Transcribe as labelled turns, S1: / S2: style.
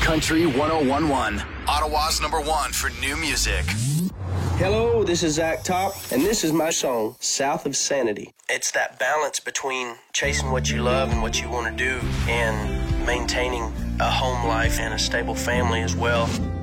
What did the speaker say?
S1: Country 1011, Ottawa's #1 for new music.
S2: Hello, this is Zach Top, and this is my song, South of Sanity. It's that balance between chasing what you love and what you want to do and maintaining a home life and a stable family as well.